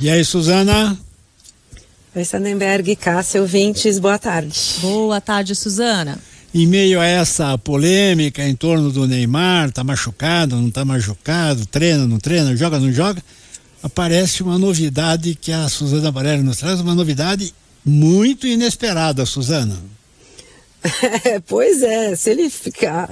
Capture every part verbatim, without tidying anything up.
E aí, Suzana? Oi, Sardenberg, Cássia, ouvintes, boa tarde. Boa tarde, Suzana. Em meio a essa polêmica em torno do Neymar, tá machucado, não tá machucado, treina, não treina, joga, não joga, aparece uma novidade que a Suzana Barelli nos traz, uma novidade muito inesperada, Suzana. É, pois é, se ele ficar...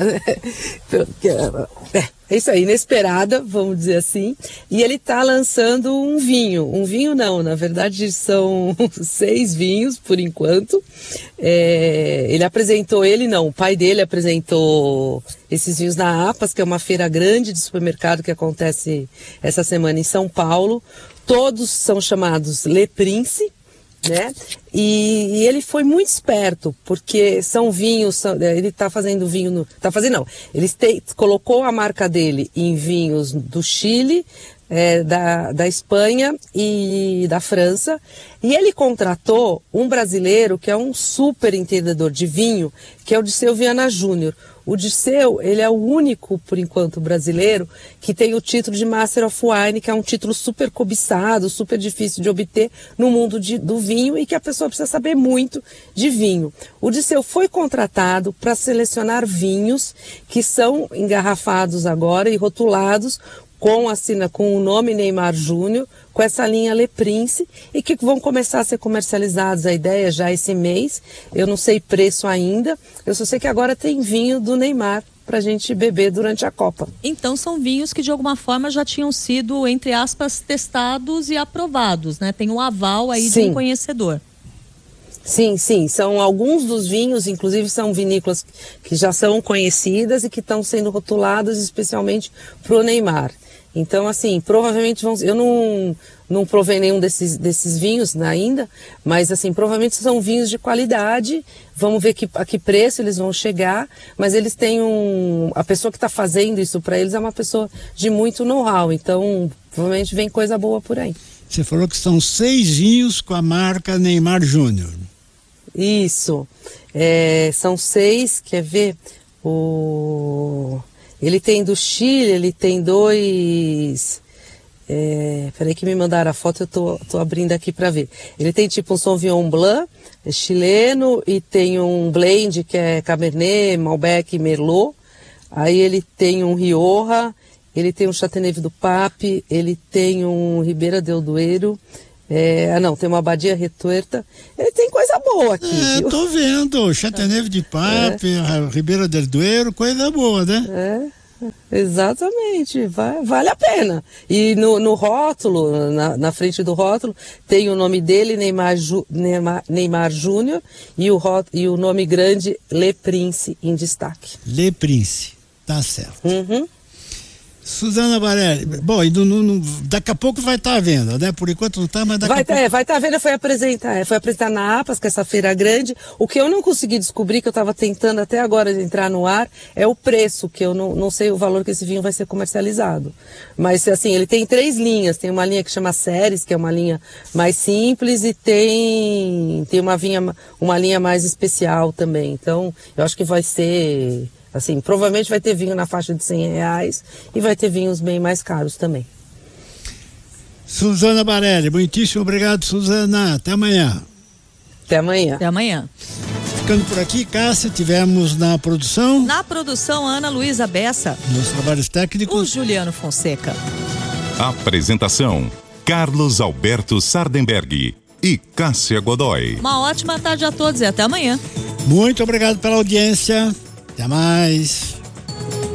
É, é isso aí, inesperada, vamos dizer assim. E ele está lançando um vinho. Um vinho não, na verdade são seis vinhos, por enquanto. É, ele apresentou, ele não, o pai dele apresentou esses vinhos na APAS, que é uma feira grande de supermercado que acontece essa semana em São Paulo. Todos são chamados Le Prince, né? E, e ele foi muito esperto, porque são vinhos, são, ele está fazendo vinho, no, tá fazendo não, ele te, colocou a marca dele em vinhos do Chile, é, da, da Espanha e da França, e ele contratou um brasileiro que é um super entendedor de vinho, que é o Dirceu Viana Júnior. O Dirceu, ele é o único, por enquanto, brasileiro que tem o título de Master of Wine, que é um título super cobiçado, super difícil de obter no mundo de, do vinho e que a pessoa precisa saber muito de vinho. O Dirceu foi contratado para selecionar vinhos que são engarrafados agora e rotulados com, assina, com o nome Neymar Júnior, com essa linha Le Prince, e que vão começar a ser comercializados, a ideia já esse mês. Eu não sei preço ainda, eu só sei que agora tem vinho do Neymar para a gente beber durante a Copa. Então são vinhos que de alguma forma já tinham sido, entre aspas, testados e aprovados, né? Tem um aval aí Sim. de um conhecedor. Sim, sim, são alguns dos vinhos, inclusive são vinícolas que já são conhecidas e que estão sendo rotuladas especialmente para o Neymar. Então, assim, provavelmente vão... Eu não, não provei nenhum desses, desses vinhos ainda, mas, assim, provavelmente são vinhos de qualidade. Vamos ver que, a que preço eles vão chegar, mas eles têm um... A pessoa que está fazendo isso para eles é uma pessoa de muito know-how, então provavelmente vem coisa boa por aí. Você falou que são seis vinhos com a marca Neymar Júnior. Isso. É, são seis, quer ver? O... Ele tem do Chile, ele tem dois... É, peraí que me mandaram a foto, eu tô, tô abrindo aqui para ver. Ele tem tipo um Sauvignon Blanc, é chileno, e tem um blend que é Cabernet, Malbec e Merlot. Aí ele tem um Rioja, ele tem um Chateauneuf du Pape, ele tem um Ribeira del Duero. É, ah não, tem uma Abadia Retuerta. Ele tem coisa boa aqui. É, viu? tô vendo, Chateauneuf du Pape, é. Ribeira del Duero, coisa boa, né? É, exatamente, vai, vale a pena. E no, no rótulo, na, na frente do rótulo, tem o nome dele, Neymar, Ju, Neymar, Neymar Júnior, e o, e o nome grande, Le Prince, em destaque. Le Prince, tá certo. Uhum. Suzana Barelli, bom, e no, no, daqui a pouco vai estar tá à venda, né? Por enquanto não está, mas daqui vai, a pouco... É, vai estar tá à venda, foi apresentar, foi apresentar na APAS, que é essa feira grande. O que eu não consegui descobrir, que eu estava tentando até agora entrar no ar, é o preço, que eu não, não sei o valor que esse vinho vai ser comercializado. Mas, assim, ele tem três linhas, tem uma linha que chama Séries, que é uma linha mais simples, e tem, tem uma, vinha, uma linha mais especial também. Então, eu acho que vai ser... Assim, provavelmente vai ter vinho na faixa de cem reais e vai ter vinhos bem mais caros também. Suzana Barelli, muitíssimo obrigado, Suzana. Até amanhã. Até amanhã. Até amanhã. Ficando por aqui, Cássia, tivemos na produção... Na produção, Ana Luísa Bessa. Nos trabalhos técnicos... O Juliano Fonseca. Apresentação, Carlos Alberto Sardenberg e Cássia Godoy. Uma ótima tarde a todos e até amanhã. Muito obrigado pela audiência. Até mais.